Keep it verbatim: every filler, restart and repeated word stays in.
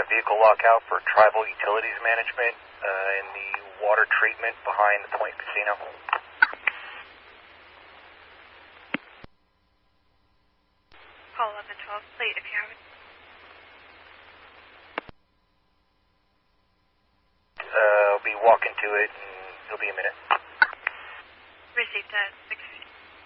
vehicle lockout for Tribal Utilities Management uh, in the water treatment behind the Point Casino. Call eleven twelve, plate if you have it. Uh, I'll be walking to it, and it'll be a minute. Received that.